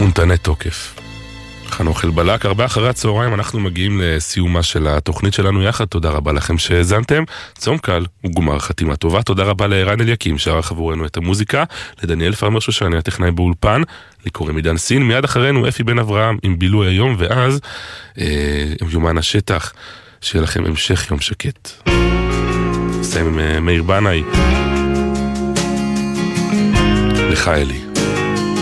ונתנה תוקף. חנוך אלבלק, 4 אחרי הצהריים, אנחנו מגיעים לסיומה של התוכנית שלנו יחד. תודה רבה לכם שהזנתם. צום קל וגמר חתימה טובה. תודה רבה לערן אליקים שערך עבורנו את המוזיקה, לדניאל פרמר שושני הטכנאי באולפן, לקוראים עידן סין. מיד אחרינו אפי בן אברהם עם בילוי היום, ואז יומן השטח. שיהיה לכם המשך יום שקט. נסיים עם מאיר בנאי. לך אלי.